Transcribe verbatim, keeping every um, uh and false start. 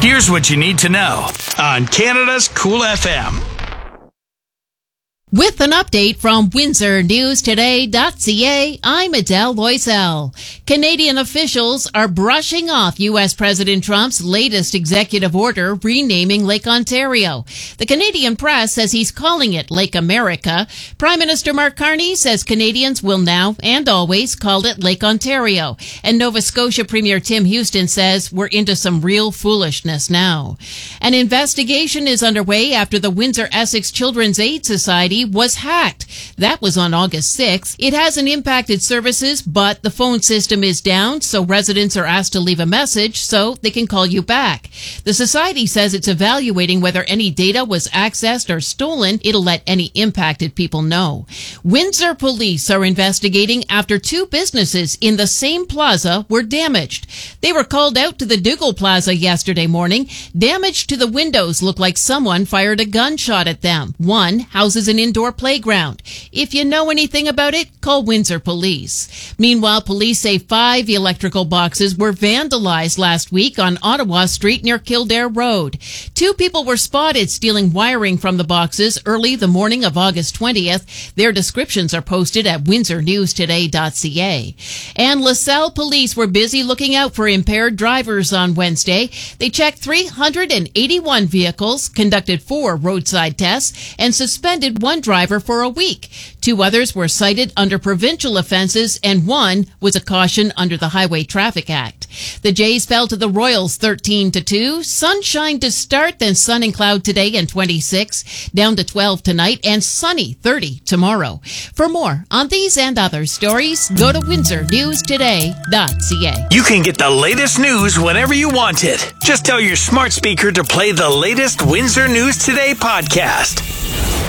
Here's what you need to know on Canada's Cool F M. With an update from Windsor News Today dot C A, I'm Adele Loisel. Canadian officials are brushing off U S President Trump's latest executive order renaming Lake Ontario. The Canadian press says he's calling it Lake America. Prime Minister Mark Carney says Canadians will now and always call it Lake Ontario. And Nova Scotia Premier Tim Houston says we're into some real foolishness now. An investigation is underway after the Windsor Essex Children's Aid Society was hacked. That was on August sixth. It hasn't impacted services, but the phone system is down, so residents are asked to leave a message so they can call you back. The society says it's evaluating whether any data was accessed or stolen. It'll let any impacted people know. Windsor police are investigating after two businesses in the same plaza were damaged. They were called out to the Dougal Plaza yesterday morning. Damage to the windows looked like someone fired a gunshot at them. One houses an indoor playground. If you know anything about it, call Windsor Police. Meanwhile, police say five electrical boxes were vandalized last week on Ottawa Street near Kildare Road. Two people were spotted stealing wiring from the boxes early the morning of August twentieth. Their descriptions are posted at Windsor News Today dot C A. And LaSalle police were busy looking out for impaired drivers on Wednesday. They checked three hundred eighty-one vehicles, conducted four roadside tests, and suspended one driver for a week. Two others were cited under provincial offenses, and one was a caution under the Highway Traffic Act. The Jays fell to the Royals thirteen to two. Sunshine to start, then sun and cloud today and twenty-six, down to twelve tonight, and sunny thirty tomorrow. For more on these and other stories, go to Windsor News Today dot C A. You can get the latest news whenever you want it. Just tell your smart speaker to play the latest Windsor News Today podcast.